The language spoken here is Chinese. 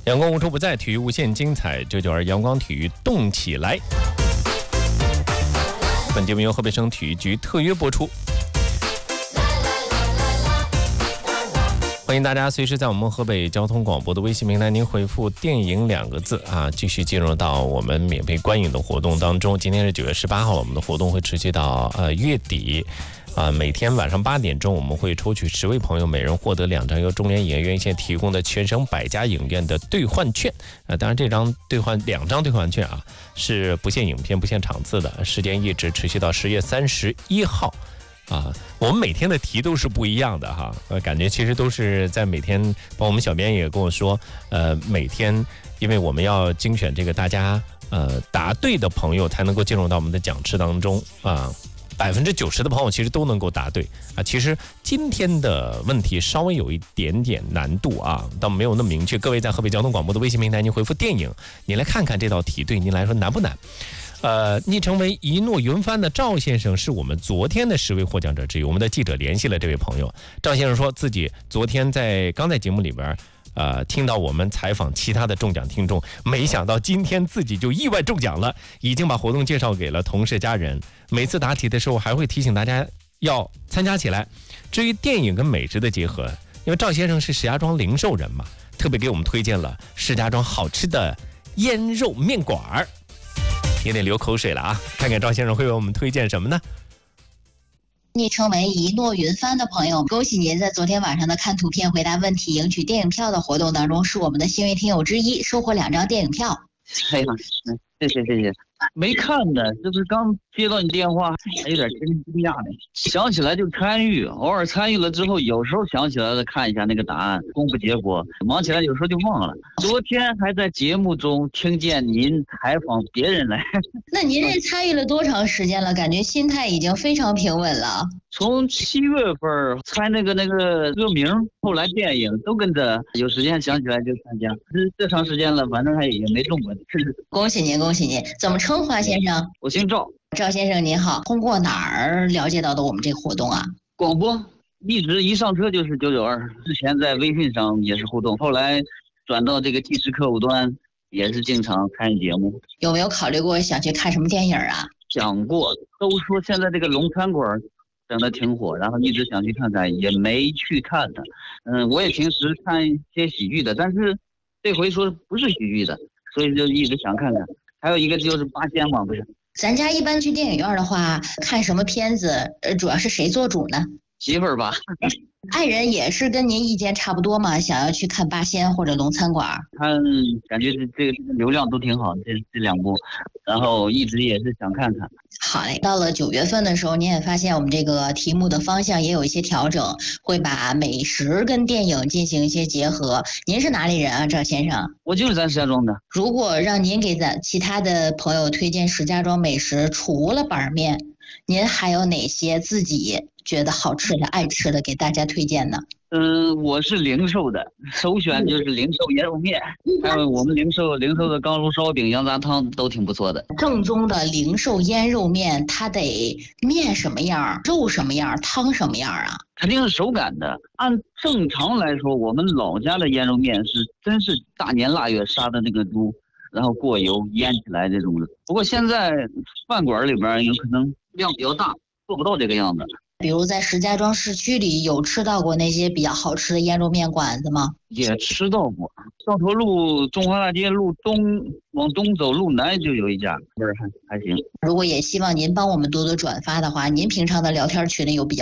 阳光无处不在，体育无限精彩，992阳光体育动起来。本节目由河北省体育局特约播出。欢迎大家随时在我们河北交通广播的微信平台，您回复“电影”2个字啊，继续进入到我们免费观影的活动当中。今天是9月18号，我们的活动会持续到月底。每天晚上8点钟，我们会抽取10位朋友，每人获得2张由中联影业院线提供的全省100家影院的兑换券。当然这张2张兑换券啊，是不限影片、不限场次的，时间一直持续到10月31号。我们每天的题都是不一样的哈，感觉其实都是在每天，包括我们小编也跟我说，每天因为我们要精选这个大家答对的朋友才能够进入到我们的奖池当中啊。90%的朋友其实都能够答对啊。其实今天的问题稍微有一点点难度啊，但没有那么明确。各位在河北交通广播的微信平台，您回复“电影”，您来看看这道题对您来说难不难？昵称为一诺云帆的赵先生是我们昨天的10位获奖者之一。我们的记者联系了这位朋友，赵先生说自己昨天刚在节目里边听到我们采访其他的中奖听众，没想到今天自己就意外中奖了，已经把活动介绍给了同事家人。每次答题的时候还会提醒大家要参加起来。至于电影跟美食的结合，因为赵先生是石家庄零售人嘛，特别给我们推荐了石家庄好吃的腌肉面馆儿。有点流口水了啊！看看赵先生会为我们推荐什么呢？ 昵称为一诺云帆的朋友，恭喜您在昨天晚上的看图片回答问题赢取电影票的活动当中是我们的幸运听友之一，收获2张电影票。 哎呀，谢谢。没看呢，就是刚接到你电话，还有点惊讶呢。想起来就参与，偶尔参与了之后，有时候想起来了看一下那个答案，公布结果，忙起来有时候就忘了。昨天还在节目中听见您采访别人来。 那您这参与了多长时间了？感觉心态已经非常平稳了。 从7月份猜那个歌名，后来电影都跟着，有时间想起来就参加。这长时间了，反正也没中过。 恭喜您！怎么称呼啊，先生？ 我姓赵。 赵先生您好，通过哪儿了解到的我们这个活动啊？ 广播，一上车就是992。之前在微信上也是互动，后来转到这个即时客户端，也是经常参与节目。 有没有考虑过想去看什么电影啊？ 想过，都说现在这个龙餐馆整得挺火，然后一直想去看看，也没去看它。我也平时看一些喜剧的，但是这回说不是喜剧的，所以就一直想看看。还有一个就是八仙嘛，不是？ 咱家一般去电影院的话，看什么片子？主要是谁做主呢？ 媳妇儿吧。 爱人也是跟您意见差不多嘛，想要去看八仙或者龙餐馆。 他感觉这个流量都挺好，这2部，然后一直也是想看看。 好嘞，到了9月份的时候，您也发现我们这个题目的方向也有一些调整，会把美食跟电影进行一些结合。您是哪里人啊，赵先生？ 我就是咱石家庄的。 如果让您给咱其他的朋友推荐石家庄美食，除了板面，您还有哪些自己觉得好吃的、爱吃的给大家推荐呢？ 我是零售的，首选就是零售腌肉面，还有我们零售的钢炉烧饼、羊杂汤都挺不错的。 正宗的零售腌肉面，它得面什么样，肉什么样，汤什么样啊？ 肯定是手擀的。按正常来说，我们老家的腌肉面真是大年腊月杀的那个猪，然后过油腌起来这种的。不过现在饭馆里边有可能量比较大，做不到这个样子。 比如在石家庄市区里有吃到过那些比较好吃的腌肉面馆子吗？ 也吃到过，上头路中华大街路东往东走路南就有一家，味儿还行。 如果也希望您帮我们多多转发的话，您平常的聊天群里有比较